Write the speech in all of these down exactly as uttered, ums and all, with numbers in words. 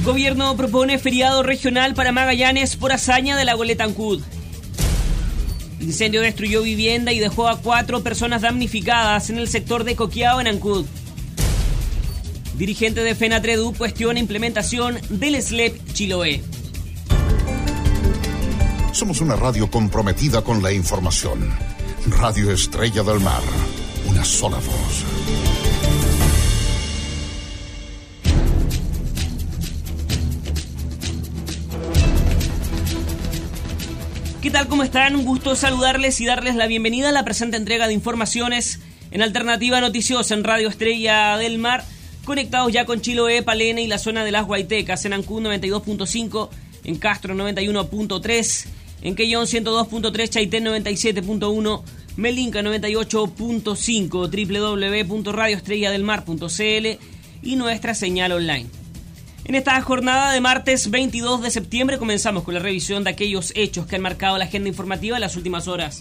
Gobierno propone feriado regional para Magallanes por hazaña de la goleta Ancud. Incendio destruyó vivienda y dejó a cuatro personas damnificadas en el sector de Coqueado, en Ancud. Dirigente de FENATREDU cuestiona implementación del S L E P Chiloé. Somos una radio comprometida con la información. Radio Estrella del Mar. Una sola voz. ¿Qué tal? ¿Cómo están? Un gusto saludarles y darles la bienvenida a la presente entrega de informaciones en Alternativa Noticiosa en Radio Estrella del Mar, conectados ya con Chiloé, Palena y la zona de las Guaitecas, en Ancud noventa y dos punto cinco, en Castro noventa y uno punto tres, en Quellón ciento dos punto tres, Chaitén noventa y siete punto uno, Melinca noventa y ocho punto cinco, doble u doble u doble u punto radio estrella del mar punto c l y nuestra señal online. En esta jornada de martes veintidós de septiembre comenzamos con la revisión de aquellos hechos que han marcado la agenda informativa en las últimas horas.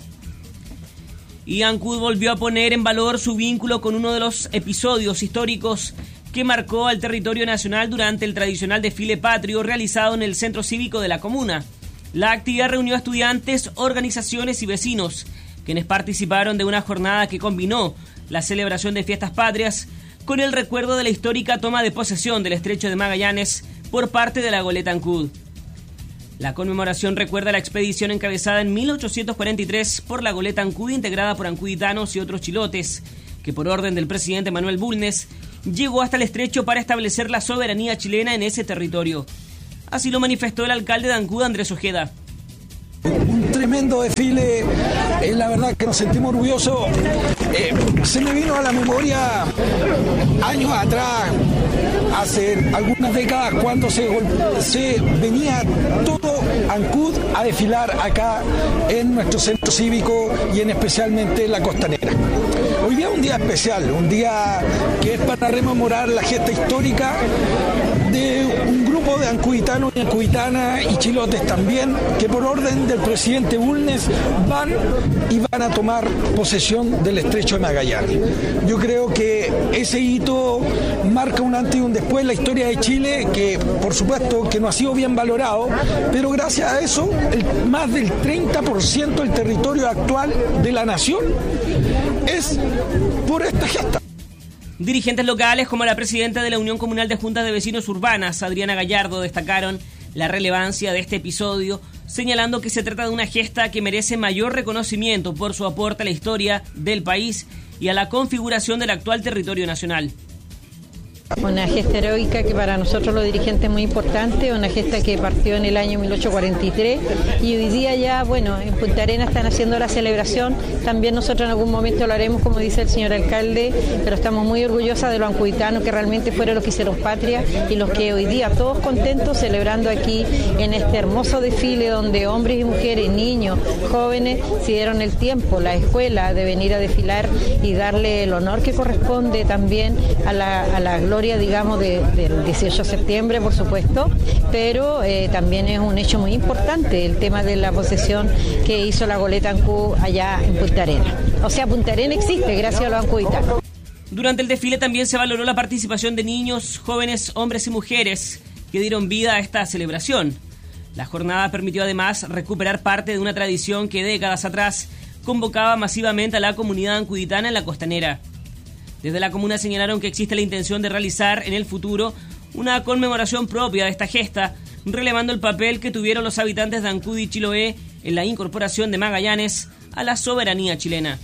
Y Ancud volvió a poner en valor su vínculo con uno de los episodios históricos que marcó al territorio nacional durante el tradicional desfile patrio realizado en el centro cívico de la comuna. La actividad reunió a estudiantes, organizaciones y vecinos, quienes participaron de una jornada que combinó la celebración de fiestas patrias con el recuerdo de la histórica toma de posesión del estrecho de Magallanes por parte de la goleta Ancud. La conmemoración recuerda la expedición encabezada en mil ochocientos cuarenta y tres por la goleta Ancud, integrada por ancuditanos y otros chilotes, que por orden del presidente Manuel Bulnes llegó hasta el estrecho para establecer la soberanía chilena en ese territorio. Así lo manifestó el alcalde de Ancud, Andrés Ojeda. Un tremendo desfile, eh, la verdad que nos sentimos orgullosos. Eh, se me vino a la memoria años atrás, hace algunas décadas, cuando se, se venía todo Ancud a desfilar acá en nuestro centro cívico y en especialmente en la costanera. Hoy día es un día especial, un día que es para rememorar la gesta histórica de un grupo de ancuditanos y ancuditanas y chilotes también, que por orden del presidente Bulnes van y van a tomar posesión del estrecho de Magallanes. Yo creo que ese hito marca un antes y un después en la historia de Chile, que por supuesto que no ha sido bien valorado, pero gracias a eso el, más del treinta por ciento del territorio actual de la nación es por esta gesta. Dirigentes locales como la presidenta de la Unión Comunal de Juntas de Vecinos Urbanas, Adriana Gallardo, destacaron la relevancia de este episodio, señalando que se trata de una gesta que merece mayor reconocimiento por su aporte a la historia del país y a la configuración del actual territorio nacional. Una gesta heroica que para nosotros los dirigentes es muy importante, una gesta que partió en el año mil ochocientos cuarenta y tres y hoy día ya, bueno, en Punta Arenas están haciendo la celebración, también nosotros en algún momento lo haremos, como dice el señor alcalde, pero estamos muy orgullosas de los ancuditanos que realmente fueron los que hicieron patria y los que hoy día todos contentos celebrando aquí en este hermoso desfile donde hombres y mujeres, niños, jóvenes se dieron el tiempo, la escuela, de venir a desfilar y darle el honor que corresponde también a la, a la gloria, digamos, de, del dieciocho de septiembre, por supuesto, pero eh, también es un hecho muy importante el tema de la posesión que hizo la goleta Ancud allá en Punta Arenas. O sea, Punta Arenas existe gracias a los ancuditanos. Durante el desfile también se valoró la participación de niños, jóvenes, hombres y mujeres que dieron vida a esta celebración. La jornada permitió además recuperar parte de una tradición que décadas atrás convocaba masivamente a la comunidad ancuditana en la costanera. Desde la comuna señalaron que existe la intención de realizar en el futuro una conmemoración propia de esta gesta, relevando el papel que tuvieron los habitantes de Ancud y Chiloé en la incorporación de Magallanes a la soberanía chilena.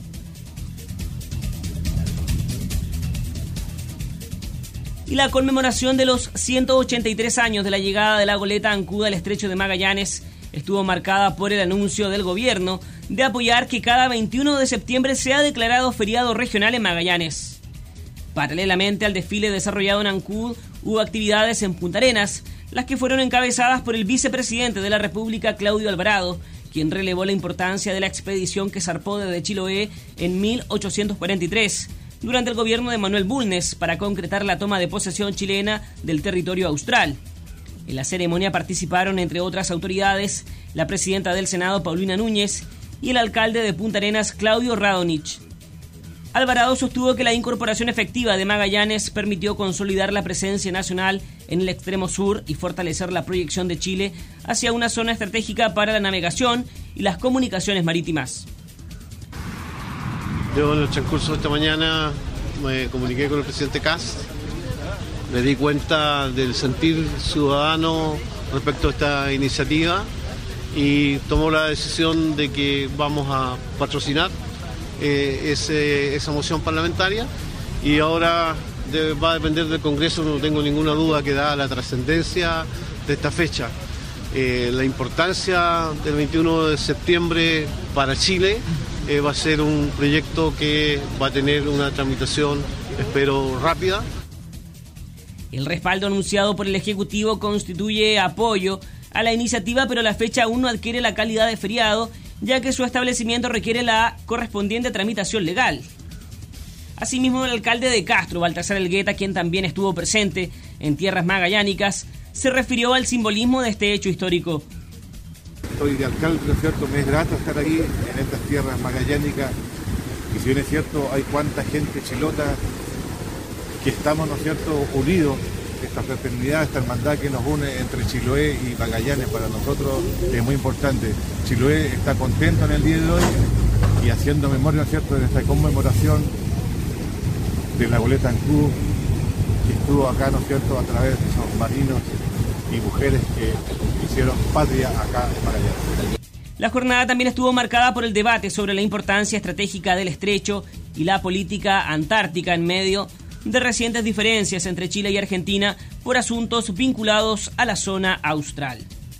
Y la conmemoración de los ciento ochenta y tres años de la llegada de la goleta Ancud al estrecho de Magallanes estuvo marcada por el anuncio del gobierno de apoyar que cada veintiuno de septiembre sea declarado feriado regional en Magallanes. Paralelamente al desfile desarrollado en Ancud, hubo actividades en Punta Arenas, las que fueron encabezadas por el vicepresidente de la República, Claudio Alvarado, quien relevó la importancia de la expedición que zarpó desde Chiloé en mil ochocientos cuarenta y tres, durante el gobierno de Manuel Bulnes, para concretar la toma de posesión chilena del territorio austral. En la ceremonia participaron, entre otras autoridades, la presidenta del Senado, Paulina Núñez, y el alcalde de Punta Arenas, Claudio Radonich. Alvarado sostuvo que la incorporación efectiva de Magallanes permitió consolidar la presencia nacional en el extremo sur y fortalecer la proyección de Chile hacia una zona estratégica para la navegación y las comunicaciones marítimas. Yo en el transcurso de esta mañana me comuniqué con el presidente Kast, le di cuenta del sentir ciudadano respecto a esta iniciativa y tomó la decisión de que vamos a patrocinar eh, ese, esa moción parlamentaria y ahora de, va a depender del Congreso, no tengo ninguna duda que da la trascendencia de esta fecha. Eh, la importancia del veintiuno de septiembre para Chile eh, va a ser un proyecto que va a tener una tramitación, espero, rápida. El respaldo anunciado por el Ejecutivo constituye apoyo a la iniciativa, pero la fecha aún no adquiere la calidad de feriado, ya que su establecimiento requiere la correspondiente tramitación legal. Asimismo, el alcalde de Castro, Baltasar Elgueta, quien también estuvo presente en tierras magallánicas, se refirió al simbolismo de este hecho histórico. Estoy de alcalde, ¿no es cierto? Me es grato estar aquí en estas tierras magallánicas y si bien es cierto, hay cuánta gente chilota que estamos, ¿no es cierto?, unidos. Esta fraternidad, esta hermandad que nos une entre Chiloé y Magallanes para nosotros es muy importante. Chiloé está contento en el día de hoy y haciendo memoria, ¿no es cierto?, de esta conmemoración de la goleta Ancud que estuvo acá, ¿no es cierto?, a través de esos marinos y mujeres que hicieron patria acá en Magallanes. La jornada también estuvo marcada por el debate sobre la importancia estratégica del estrecho y la política antártica en medio de recientes diferencias entre Chile y Argentina por asuntos vinculados a la zona austral.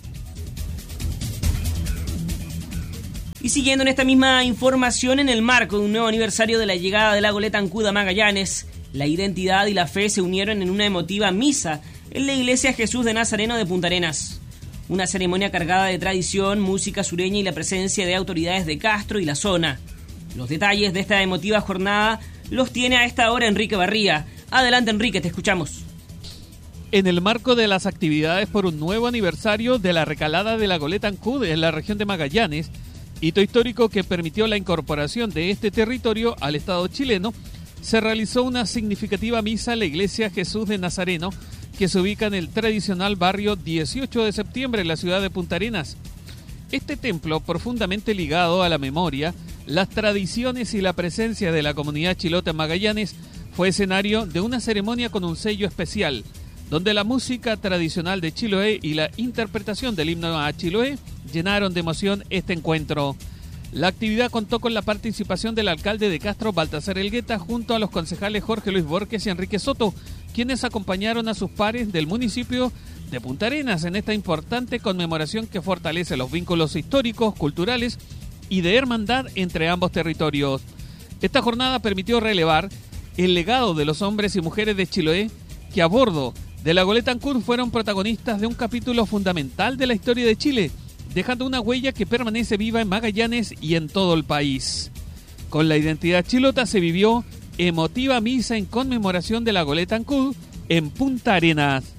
Y siguiendo en esta misma información, en el marco de un nuevo aniversario de la llegada de la goleta Ancud a Magallanes, la identidad y la fe se unieron en una emotiva misa en la iglesia Jesús de Nazareno de Punta Arenas. Una ceremonia cargada de tradición, música sureña y la presencia de autoridades de Castro y la zona. Los detalles de esta emotiva jornada los tiene a esta hora Enrique Barría. Adelante, Enrique, te escuchamos. En el marco de las actividades por un nuevo aniversario de la recalada de la goleta Ancud en la región de Magallanes, hito histórico que permitió la incorporación de este territorio al Estado chileno, se realizó una significativa misa en la iglesia Jesús de Nazareno, que se ubica en el tradicional barrio dieciocho de septiembre en la ciudad de Punta Arenas. Este templo, profundamente ligado a la memoria, las tradiciones y la presencia de la comunidad chilota en Magallanes, fue escenario de una ceremonia con un sello especial, donde la música tradicional de Chiloé y la interpretación del himno a Chiloé llenaron de emoción este encuentro. La actividad contó con la participación del alcalde de Castro, Baltasar Elgueta, junto a los concejales Jorge Luis Borges y Enrique Soto, quienes acompañaron a sus pares del municipio de Punta Arenas en esta importante conmemoración que fortalece los vínculos históricos, culturales y de hermandad entre ambos territorios. Esta jornada permitió relevar el legado de los hombres y mujeres de Chiloé que a bordo de la goleta Ancud fueron protagonistas de un capítulo fundamental de la historia de Chile, dejando una huella que permanece viva en Magallanes y en todo el país. Con la identidad chilota se vivió emotiva misa en conmemoración de la goleta Ancud en Punta Arenas.